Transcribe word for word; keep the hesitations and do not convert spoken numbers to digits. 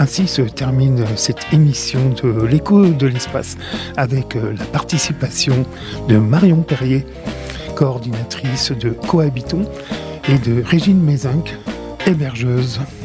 Ainsi se termine cette émission de l'écho de l'espace avec la participation de Marion Perrier, coordinatrice de Cohabitons, et de Régine Mézinc, hébergeuse.